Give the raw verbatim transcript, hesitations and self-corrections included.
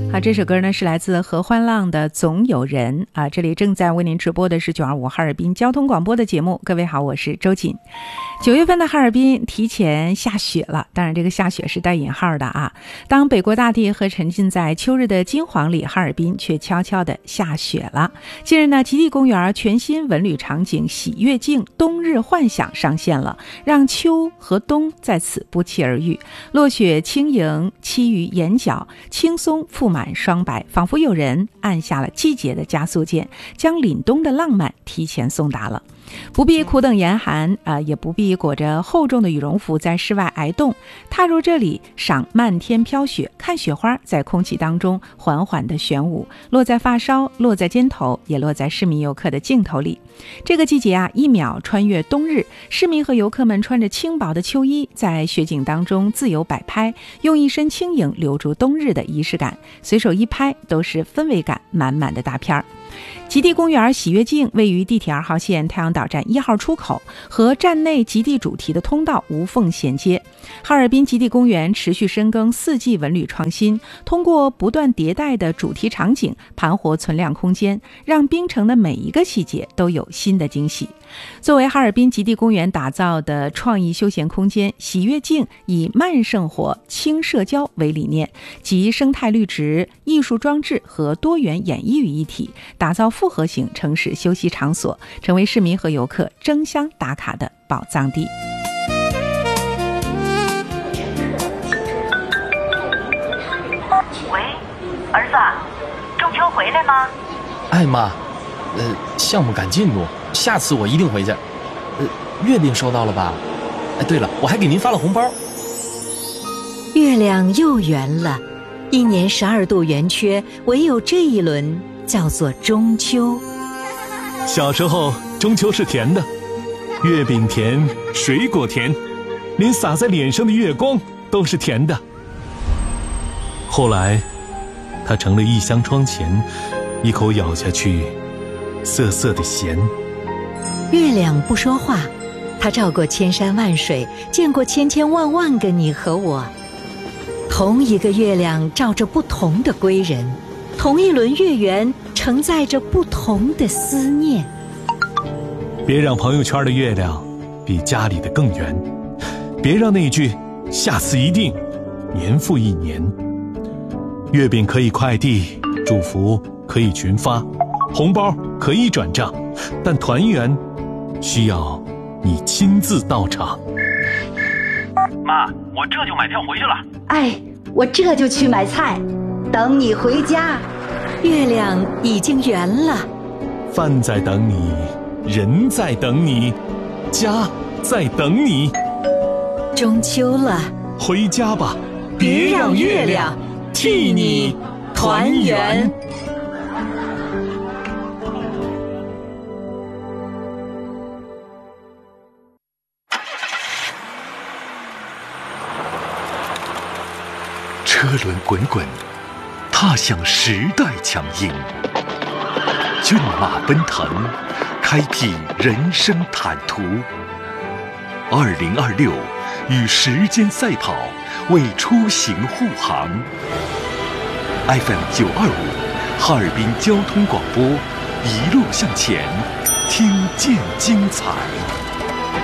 好，这首歌呢是来自何欢浪的《总有人》啊。这里正在为您直播的是九二五哈尔滨交通广播的节目。各位好，我是周瑾。九月份的哈尔滨提前下雪了，当然这个下雪是带引号的啊。当北国大地和沉浸在秋日的金黄里，哈尔滨却悄悄的下雪了。近日呢，极地公园全新文旅场景喜悦境冬日幻想上线了，让秋和冬在此不期而遇。落雪轻盈栖于眼角，轻松覆满双白，仿佛有人按下了季节的加速键，将凛冬的浪漫提前送达了。不必苦等严寒啊、呃，也不必裹着厚重的羽绒服在室外挨冻，踏入这里，赏漫天飘雪，看雪花在空气当中缓缓地旋舞，落在发梢，落在肩头，也落在市民游客的镜头里。这个季节啊，一秒穿越冬日，市民和游客们穿着轻薄的秋衣，在雪景当中自由摆拍，用一身轻盈留住冬日的仪式感，随手一拍都是氛围感满满的大片儿。极地公园喜悦境位于地铁二号线太阳岛站一号出口，和站内极地主题的通道无缝衔接。哈尔滨极地公园持续深耕四季文旅创新，通过不断迭代的主题场景，盘活存量空间，让冰城的每一个细节都有新的惊喜。作为哈尔滨极地公园打造的创意休闲空间，喜悦境以慢生活、轻社交为理念，集生态绿植、艺术装置和多元演绎于一体，打造复合型城市休息场所，成为市民和游客争相打卡的宝藏地。 喂，儿子，中秋回来吗？ 哎妈，呃，项目赶进度，下次我一定回去。呃，月饼收到了吧？哎，对了，我还给您发了红包。 月亮又圆了，一年十二度圆缺，唯有这一轮叫做中秋。 小时候中秋是甜的，月饼甜，水果甜，连洒在脸上的月光都是甜的。后来它成了一箱窗前，一口咬下去涩涩的咸。 月亮不说话，它照过千山万水，见过千千万万个你和我。同一个月亮照着不同的归人，同一轮月圆承载着不同的思念。 别让朋友圈的月亮比家里的更圆，别让那句下次一定年复一年。月饼可以快递，祝福可以群发，红包可以转账，但团圆需要你亲自到场。 妈，我这就买票回去了。 哎，我这就去买菜，等你回家。 月亮已经圆了， 饭在等你，人在等你，家在等你。 中秋了， 回家吧，别让月亮替你团圆。 车轮滚滚，踏向时代强音；骏马奔腾，开辟人生坦途。二零二六，与时间赛跑，为出行护航。F M 九二五，哈尔滨交通广播，一路向前，听见精彩。